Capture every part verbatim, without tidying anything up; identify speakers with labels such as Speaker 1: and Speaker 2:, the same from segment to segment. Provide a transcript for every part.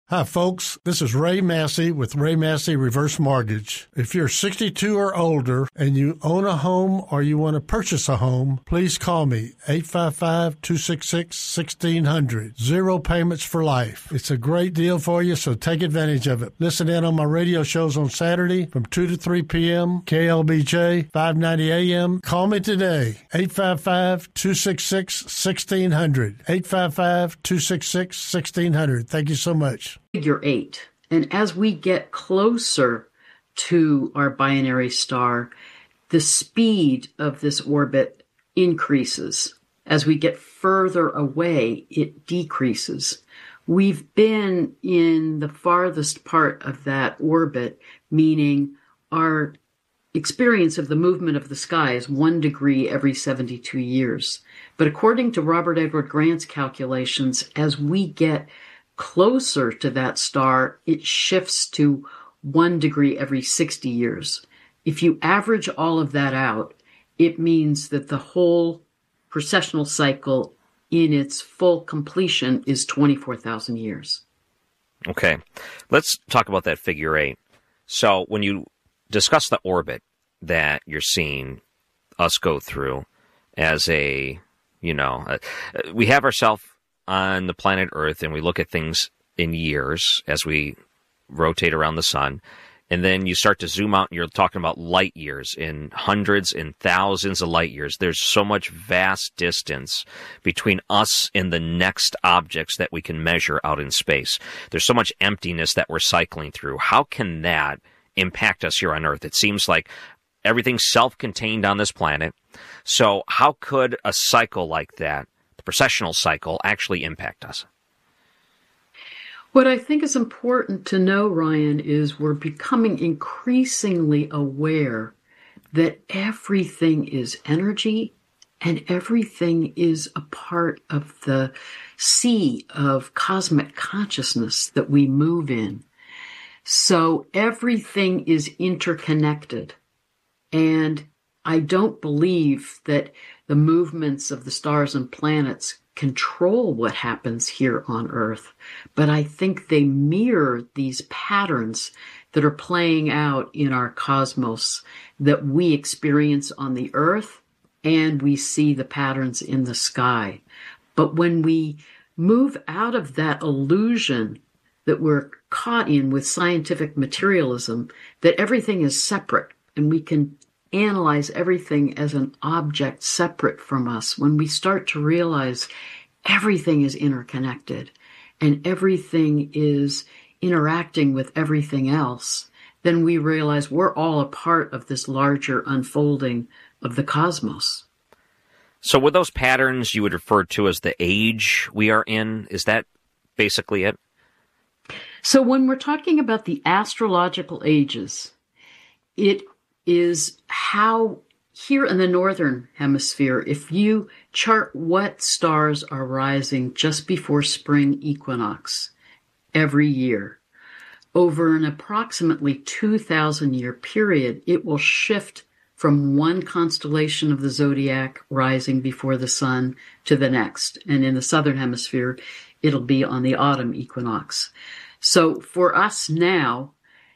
Speaker 1: Hi, folks. This is Ray Massey with Ray Massey Reverse Mortgage. If you're sixty-two or older and you own a home or you want to purchase a home, please call me, eight five five, two six six, one six zero zero. Zero payments for life. It's a great deal for you, so take advantage of it. Listen in on my radio shows on Saturday from two to three p.m., K L B J, five ninety A M. Call me today, eight five five, two six six, one six zero zero. eight five five, two six six, one six zero zero. Thank you so much.
Speaker 2: Figure eight. And as we get closer to our binary star, the speed of this orbit increases. As we get further away, it decreases. We've been in the farthest part of that orbit, meaning our experience of the movement of the sky is one degree every seventy-two years. But according to Robert Edward Grant's calculations, as we get closer to that star, it shifts to one degree every sixty years. If you average all of that out, it means that the whole precessional cycle in its full completion is twenty-four thousand years.
Speaker 3: Okay. Let's talk about that figure eight. So when you discuss the orbit that you're seeing us go through as a, you know, uh, we have ourselves on the planet Earth, and we look at things in years as we rotate around the sun. And then you start to zoom out, and you're talking about light years, in hundreds and thousands of light years. There's so much vast distance between us and the next objects that we can measure out in space. There's so much emptiness that we're cycling through. How can that impact us here on Earth? It seems like everything's self-contained on this planet. So how could a cycle like that, the precessional cycle, actually impact us?
Speaker 2: What I think is important to know, Ryan, is we're becoming increasingly aware that everything is energy and everything is a part of the sea of cosmic consciousness that we move in. So everything is interconnected. And I don't believe that the movements of the stars and planets control what happens here on Earth, but I think they mirror these patterns that are playing out in our cosmos that we experience on the Earth, and we see the patterns in the sky. But when we move out of that illusion that we're caught in with scientific materialism, that everything is separate and we can analyze everything as an object separate from us, when we start to realize everything is interconnected and everything is interacting with everything else, then we realize we're all a part of this larger unfolding of the cosmos.
Speaker 3: So were those patterns you would refer to as the age we are in? Is that basically it?
Speaker 2: So when we're talking about the astrological ages, it is how here in the northern hemisphere, if you chart what stars are rising just before spring equinox every year, over an approximately two thousand year period, it will shift from one constellation of the zodiac rising before the sun to the next. And in the southern hemisphere, it'll be on the autumn equinox. So for us now,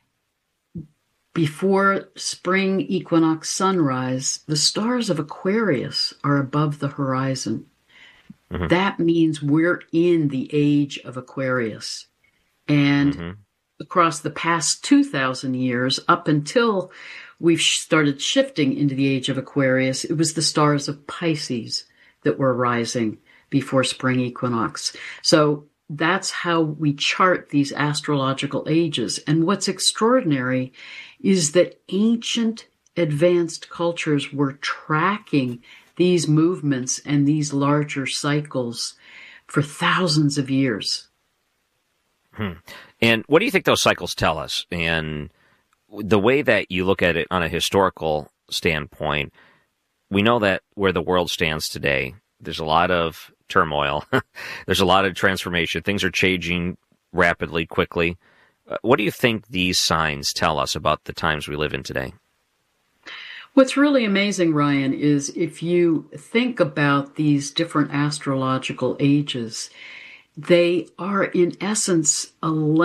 Speaker 2: before spring equinox sunrise, the stars of Aquarius are above the horizon. Mm-hmm. That means we're in the age of Aquarius. And mm-hmm. across the past two thousand years, up until we've started shifting into the age of Aquarius, it was the stars of Pisces that were rising before spring equinox. So that's how we chart these astrological ages. And what's extraordinary is that ancient advanced cultures were tracking these movements and these larger cycles for thousands of years.
Speaker 3: Hmm. And what do you think those cycles tell us? And the way that you look at it on a historical standpoint, we know that where the world stands today, there's a lot of turmoil. There's a lot of transformation. Things are changing rapidly, quickly. Uh, what do you think these signs tell us about the times we live in today?
Speaker 2: What's really amazing, Ryan, is if you think about these different astrological ages, they are in essence a